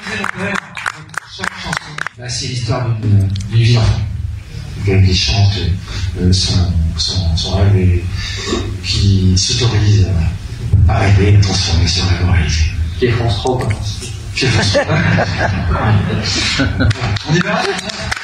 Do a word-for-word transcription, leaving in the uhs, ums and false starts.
chaque chanson, bah, c'est l'histoire d'une vie d'enfant. Qui chante euh, son, son, son rêve et qui s'autorise à rêver et à transformer ce rêve en réalité. Qui est France trois, quoi. Qui est France trois. On est bien là,